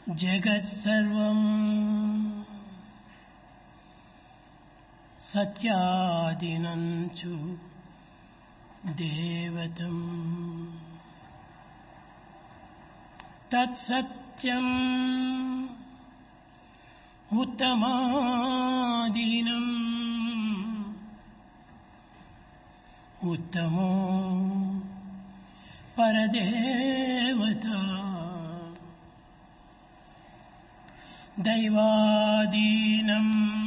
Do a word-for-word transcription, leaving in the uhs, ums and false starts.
జగత్సర్వం సత్యాదినంచు దేవతం తత్సత్యం ఉత్తమాదీనం ఉత్తమో పరదేవత దైవాదీనం